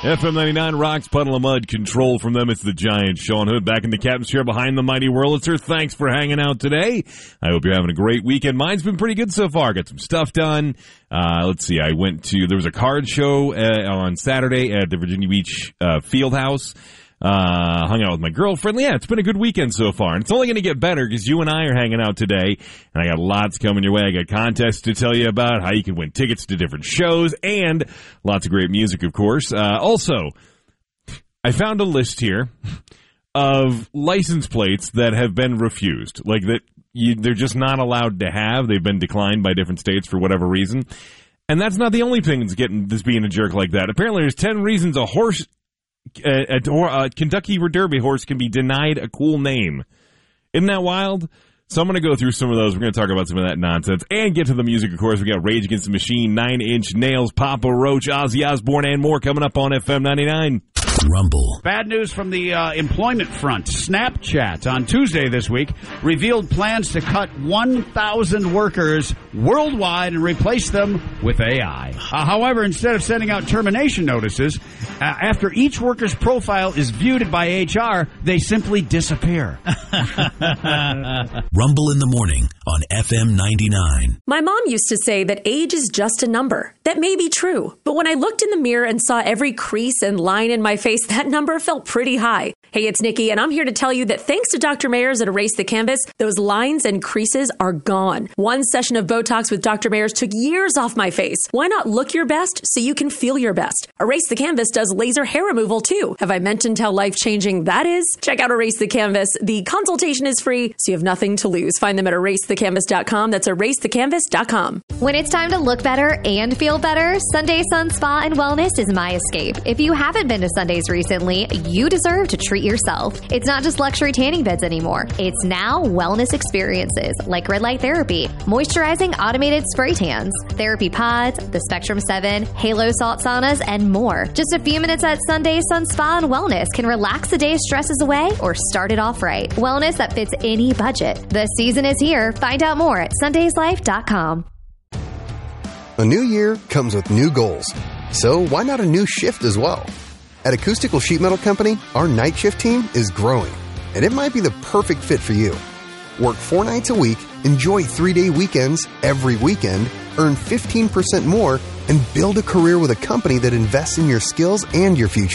FM 99 rocks, Puddle of Mud, Control from them. It's the Giant. Sean Hood back in the captain's chair behind the mighty Wurlitzer. Thanks for hanging out today. I hope you're having a great weekend. Mine's been pretty good so far. Got some stuff done. Let's see. There was a card show on Saturday at the Virginia Beach Fieldhouse. Hung out with my girlfriend. Yeah, it's been a good weekend so far. And it's only going to get better because you and I are hanging out today. And I got lots coming your way. I got contests to tell you about, how you can win tickets to different shows, and lots of great music, of course. Also, I found a list here of license plates that have been refused. Like that they're just not allowed to have. They've been declined by different states for whatever reason. And that's not the only thing that's being a jerk like that. Apparently there's 10 reasons a Kentucky Derby horse can be denied a cool name. Isn't that wild? So I'm going to go through some of those. We're going to talk about some of that nonsense and get to the music, of course. We got Rage Against the Machine, 9 Inch Nails, Papa Roach, Ozzy Osbourne, and more coming up on FM 99. Rumble. Bad news from the employment front. Snapchat on Tuesday this week revealed plans to cut 1,000 workers worldwide and replace them with AI. However, instead of sending out termination notices, after each worker's profile is viewed by HR, they simply disappear. Rumble in the morning on FM 99. My mom used to say that age is just a number. That may be true, but when I looked in the mirror and saw every crease and line in my face, that number felt pretty high. Hey, it's Nikki, and I'm here to tell you that thanks to Dr. Mayers at Erase the Canvas, those lines and creases are gone. One session of Botox with Dr. Mayers took years off my face. Why not look your best so you can feel your best? Erase the Canvas does laser hair removal, too. Have I mentioned how life-changing that is? Check out Erase the Canvas. The consultation is free, so you have nothing to lose. Find them at erasethecanvas.com. That's erasethecanvas.com. When it's time to look better and feel better, Sunday Sun Spa and Wellness is my escape. If you haven't been to Sundays recently, you deserve to treat yourself. It's not just luxury tanning beds anymore. It's now wellness experiences like red light therapy, moisturizing automated spray tans, therapy pods, the Spectrum 7, Halo salt saunas, and more. Just a few minutes at Sunday Sun Spa and Wellness can relax the day's stresses away or start it off right. Wellness that fits any budget. The season is here. Find out more at sundayslife.com. A new year comes with new goals. So why not a new shift as well? At Acoustical Sheet Metal Company, our night shift team is growing, and it might be the perfect fit for you. Work 4 nights a week, enjoy 3-day weekends every weekend, earn 15% more, and build a career with a company that invests in your skills and your future.